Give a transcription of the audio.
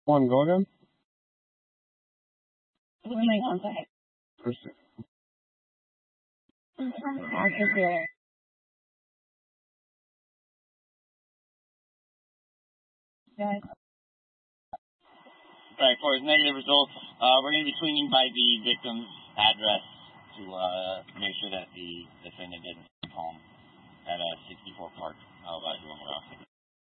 One, go again? What am I going to say? Perfect. Right, for his negative results, we're going to be swinging by the victim's address to make sure that the defendant didn't come home at 64 Park, Alabama.